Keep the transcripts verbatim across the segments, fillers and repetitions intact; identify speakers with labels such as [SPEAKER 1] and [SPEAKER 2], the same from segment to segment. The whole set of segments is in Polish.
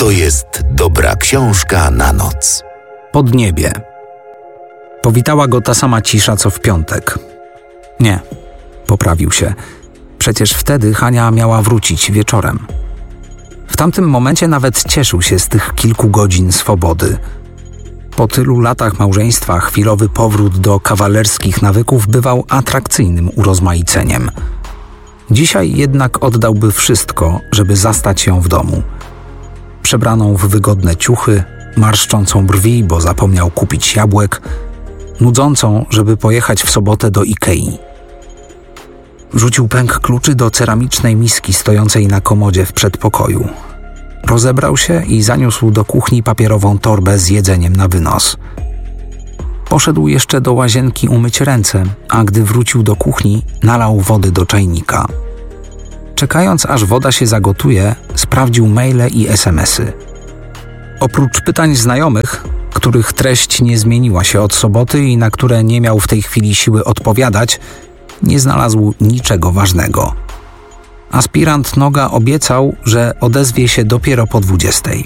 [SPEAKER 1] to jest dobra książka na noc.
[SPEAKER 2] Podniebie. Powitała go ta sama cisza co w piątek. Nie, poprawił się. Przecież wtedy Hania miała wrócić wieczorem. W tamtym momencie nawet cieszył się z tych kilku godzin swobody. Po tylu latach małżeństwa chwilowy powrót do kawalerskich nawyków bywał atrakcyjnym urozmaiceniem. Dzisiaj jednak oddałby wszystko, żeby zastać ją w domu. Przebraną w wygodne ciuchy, marszczącą brwi, bo zapomniał kupić jabłek, nudzącą, żeby pojechać w sobotę do Ikei. Wrzucił pęk kluczy do ceramicznej miski stojącej na komodzie w przedpokoju. Rozebrał się i zaniósł do kuchni papierową torbę z jedzeniem na wynos. Poszedł jeszcze do łazienki umyć ręce, a gdy wrócił do kuchni, nalał wody do czajnika. Czekając, aż woda się zagotuje, sprawdził maile i esemesy. Oprócz pytań znajomych, których treść nie zmieniła się od soboty i na które nie miał w tej chwili siły odpowiadać, nie znalazł niczego ważnego. Aspirant Noga obiecał, że odezwie się dopiero po dwudziestej.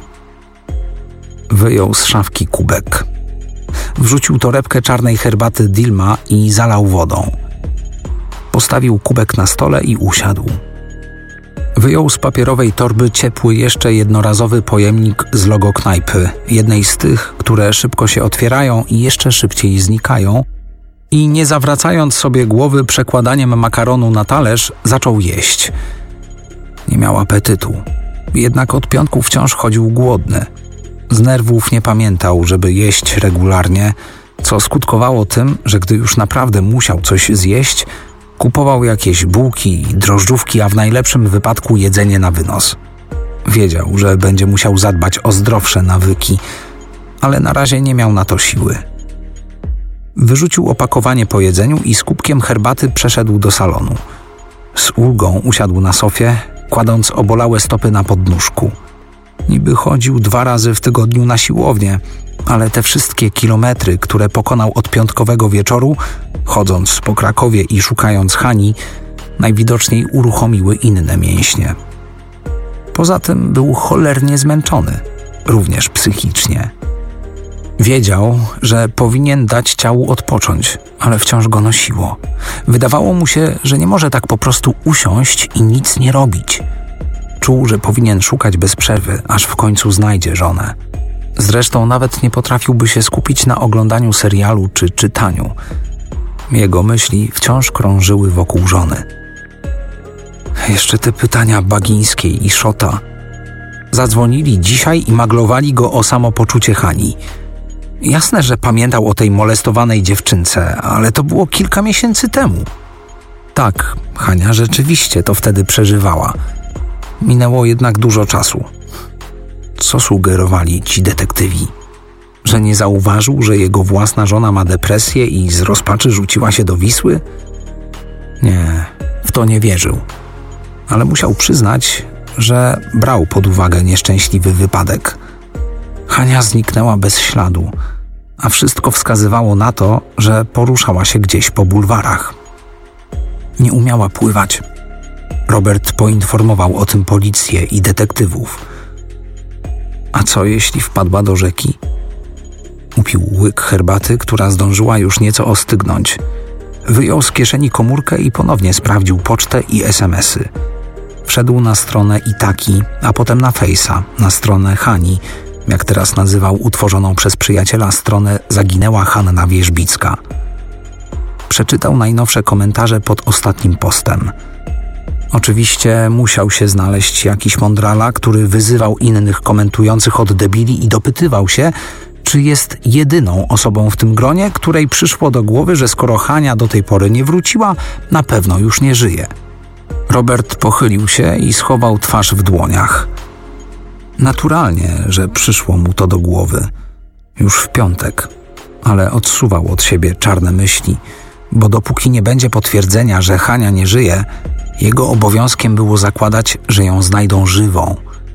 [SPEAKER 2] Wyjął z szafki kubek. Wrzucił torebkę czarnej herbaty Dilma i zalał wodą. Postawił kubek na stole i usiadł. Wyjął z papierowej torby ciepły, jeszcze jednorazowy pojemnik z logo knajpy, jednej z tych, które szybko się otwierają i jeszcze szybciej znikają, i nie zawracając sobie głowy przekładaniem makaronu na talerz, zaczął jeść. Nie miał apetytu, jednak od piątku wciąż chodził głodny. Z nerwów nie pamiętał, żeby jeść regularnie, co skutkowało tym, że gdy już naprawdę musiał coś zjeść, kupował jakieś bułki i drożdżówki, a w najlepszym wypadku jedzenie na wynos. Wiedział, że będzie musiał zadbać o zdrowsze nawyki, ale na razie nie miał na to siły. Wyrzucił opakowanie po jedzeniu i z kubkiem herbaty przeszedł do salonu. Z ulgą usiadł na sofie, kładąc obolałe stopy na podnóżku. Niby chodził dwa razy w tygodniu na siłownię, ale te wszystkie kilometry, które pokonał od piątkowego wieczoru, chodząc po Krakowie i szukając Hani, najwidoczniej uruchomiły inne mięśnie. Poza tym był cholernie zmęczony, również psychicznie. Wiedział, że powinien dać ciału odpocząć, ale wciąż go nosiło. Wydawało mu się, że nie może tak po prostu usiąść i nic nie robić. Czuł, że powinien szukać bez przerwy, aż w końcu znajdzie żonę. Zresztą nawet nie potrafiłby się skupić na oglądaniu serialu czy czytaniu. Jego myśli wciąż krążyły wokół żony. Jeszcze te pytania Bagińskiej i Szota. Zadzwonili dzisiaj i maglowali go o samopoczucie Hani. Jasne, że pamiętał o tej molestowanej dziewczynce, ale to było kilka miesięcy temu. Tak, Hania rzeczywiście to wtedy przeżywała. Minęło jednak dużo czasu. Co sugerowali ci detektywi? Że nie zauważył, że jego własna żona ma depresję i z rozpaczy rzuciła się do Wisły? Nie, w to nie wierzył. Ale musiał przyznać, że brał pod uwagę nieszczęśliwy wypadek. Hania zniknęła bez śladu, a wszystko wskazywało na to, że poruszała się gdzieś po bulwarach. Nie umiała pływać. Robert poinformował o tym policję i detektywów. A co jeśli wpadła do rzeki? Upił łyk herbaty, która zdążyła już nieco ostygnąć. Wyjął z kieszeni komórkę i ponownie sprawdził pocztę i esemesy. Wszedł na stronę Itaki, a potem na Face'a, na stronę Hani, jak teraz nazywał utworzoną przez przyjaciela stronę Zaginęła Hanna Wierzbicka. Przeczytał najnowsze komentarze pod ostatnim postem. Oczywiście musiał się znaleźć jakiś mądrala, który wyzywał innych komentujących od debili i dopytywał się, czy jest jedyną osobą w tym gronie, której przyszło do głowy, że skoro Hania do tej pory nie wróciła, na pewno już nie żyje. Robert pochylił się i schował twarz w dłoniach. Naturalnie, że przyszło mu to do głowy. Już w piątek, ale odsuwał od siebie czarne myśli, bo dopóki nie będzie potwierdzenia, że Hania nie żyje, jego obowiązkiem było zakładać, że ją znajdą żywą.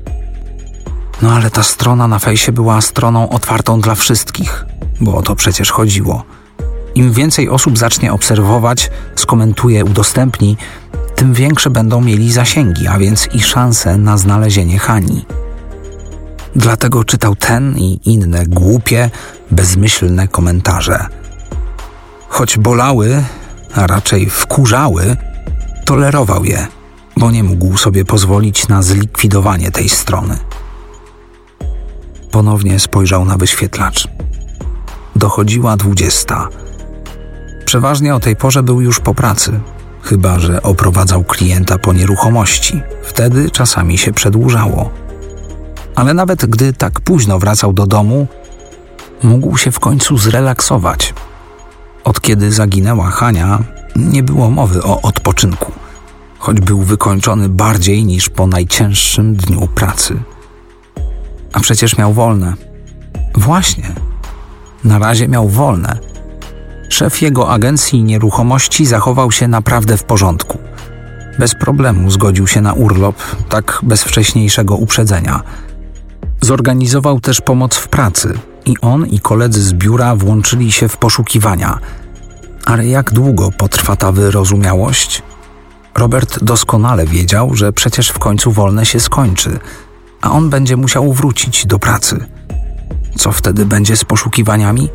[SPEAKER 2] No ale ta strona na fejsie była stroną otwartą dla wszystkich, bo o to przecież chodziło. Im więcej osób zacznie obserwować, skomentuje, udostępni, tym większe będą mieli zasięgi, a więc i szanse na znalezienie Hani. Dlatego czytał ten i inne głupie, bezmyślne komentarze. Choć bolały, a raczej wkurzały, tolerował je, bo nie mógł sobie pozwolić na zlikwidowanie tej strony. Ponownie spojrzał na wyświetlacz. Dochodziła dwudziesta. Przeważnie o tej porze był już po pracy, chyba że oprowadzał klienta po nieruchomości. Wtedy czasami się przedłużało. Ale nawet gdy tak późno wracał do domu, mógł się w końcu zrelaksować. Od kiedy zaginęła Hania, nie było mowy o odpoczynku, choć był wykończony bardziej niż po najcięższym dniu pracy. A przecież miał wolne. Właśnie, na razie miał wolne. Szef jego agencji nieruchomości zachował się naprawdę w porządku. Bez problemu zgodził się na urlop, tak bez wcześniejszego uprzedzenia. Zorganizował też pomoc w pracy i on i koledzy z biura włączyli się w poszukiwania. Ale jak długo potrwa ta wyrozumiałość? Robert doskonale wiedział, że przecież w końcu wolne się skończy, a on będzie musiał wrócić do pracy. Co wtedy będzie z poszukiwaniami?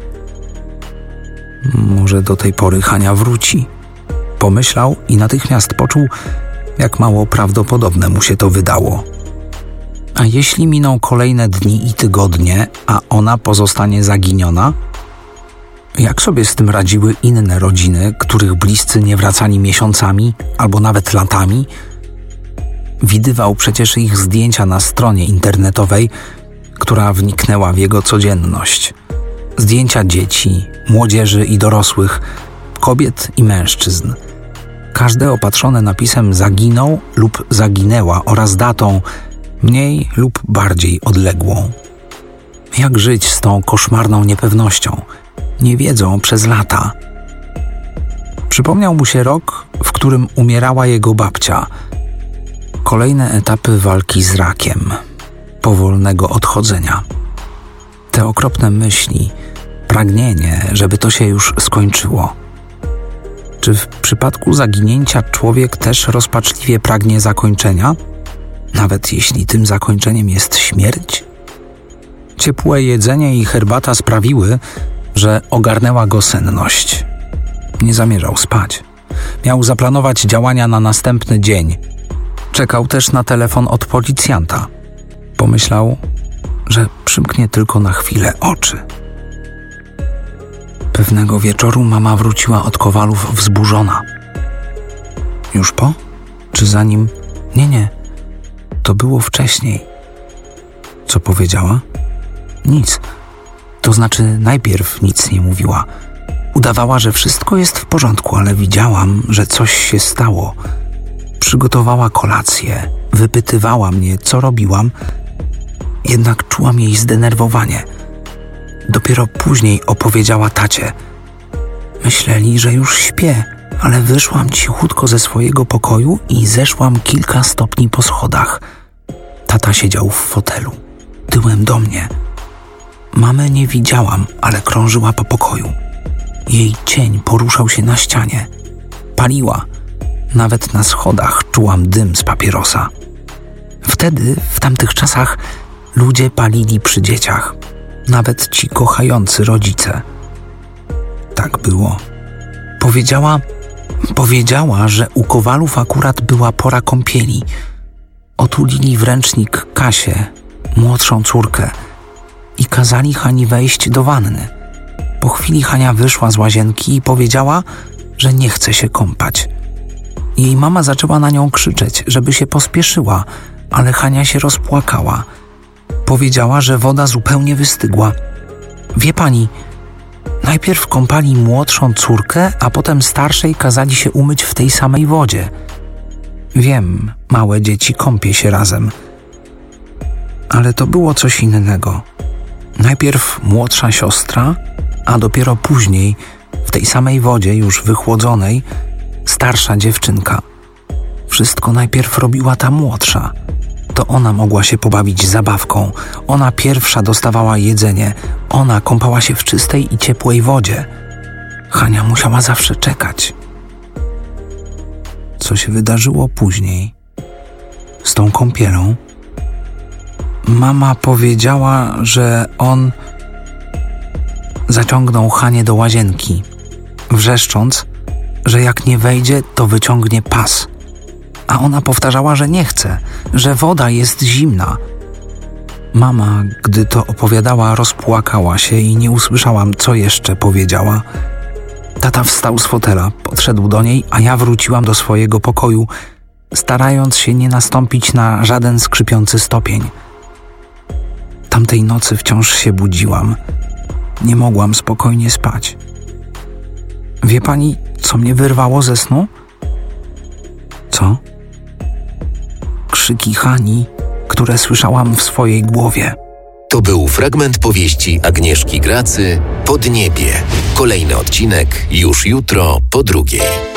[SPEAKER 2] Może do tej pory Hania wróci. Pomyślał i natychmiast poczuł, jak mało prawdopodobne mu się to wydało. A jeśli miną kolejne dni i tygodnie, a ona pozostanie zaginiona? Jak sobie z tym radziły inne rodziny, których bliscy nie wracali miesiącami albo nawet latami? Widywał przecież ich zdjęcia na stronie internetowej, która wniknęła w jego codzienność. Zdjęcia dzieci, młodzieży i dorosłych, kobiet i mężczyzn. Każde opatrzone napisem zaginął lub zaginęła oraz datą mniej lub bardziej odległą. Jak żyć z tą koszmarną niepewnością? Nie wiedzą przez lata. Przypomniał mu się rok, w którym umierała jego babcia. Kolejne etapy walki z rakiem, powolnego odchodzenia. Te okropne myśli, pragnienie, żeby to się już skończyło. Czy w przypadku zaginięcia człowiek też rozpaczliwie pragnie zakończenia? Nawet jeśli tym zakończeniem jest śmierć? Ciepłe jedzenie i herbata sprawiły, że ogarnęła go senność. Nie zamierzał spać. Miał zaplanować działania na następny dzień. Czekał też na telefon od policjanta. Pomyślał, że przymknie tylko na chwilę oczy. Pewnego wieczoru mama wróciła od Kowalów wzburzona. Już po? Czy zanim? Nie, nie. To było wcześniej. Co powiedziała? Nic. To znaczy najpierw nic nie mówiła. Udawała, że wszystko jest w porządku, ale widziałam, że coś się stało. Przygotowała kolację, wypytywała mnie, co robiłam, jednak czułam jej zdenerwowanie. Dopiero później opowiedziała tacie. Myśleli, że już śpię, ale wyszłam cichutko ze swojego pokoju i zeszłam kilka stopni po schodach. Tata siedział w fotelu, tyłem do mnie. Mamę nie widziałam, ale krążyła po pokoju. Jej cień poruszał się na ścianie. Paliła. Nawet na schodach czułam dym z papierosa. Wtedy, w tamtych czasach, ludzie palili przy dzieciach. Nawet ci kochający rodzice. Tak było. Powiedziała, powiedziała, że u Kowalów akurat była pora kąpieli. Otulili w ręcznik Kasię, młodszą córkę, i kazali Hani wejść do wanny. Po chwili Hania wyszła z łazienki i powiedziała, że nie chce się kąpać. Jej mama zaczęła na nią krzyczeć, żeby się pospieszyła, ale Hania się rozpłakała. Powiedziała, że woda zupełnie wystygła. Wie pani, najpierw kąpali młodszą córkę, a potem starszej kazali się umyć w tej samej wodzie. Wiem, małe dzieci kąpie się razem. Ale to było coś innego. Najpierw młodsza siostra, a dopiero później, w tej samej wodzie już wychłodzonej, starsza dziewczynka. Wszystko najpierw robiła ta młodsza. To ona mogła się pobawić zabawką. Ona pierwsza dostawała jedzenie. Ona kąpała się w czystej i ciepłej wodzie. Hania musiała zawsze czekać. Co się wydarzyło później? Z tą kąpielą? Mama powiedziała, że on zaciągnął Hanię do łazienki, wrzeszcząc, że jak nie wejdzie, to wyciągnie pas. A ona powtarzała, że nie chce, że woda jest zimna. Mama, gdy to opowiadała, rozpłakała się i nie usłyszałam, co jeszcze powiedziała. Tata wstał z fotela, podszedł do niej, a ja wróciłam do swojego pokoju, starając się nie nastąpić na żaden skrzypiący stopień. Tamtej nocy wciąż się budziłam. Nie mogłam spokojnie spać. Wie pani, co mnie wyrwało ze snu? Co? Krzyki Hani, które słyszałam w swojej głowie.
[SPEAKER 1] To był fragment powieści Agnieszki Gracy Podniebie. Kolejny odcinek już jutro po drugiej.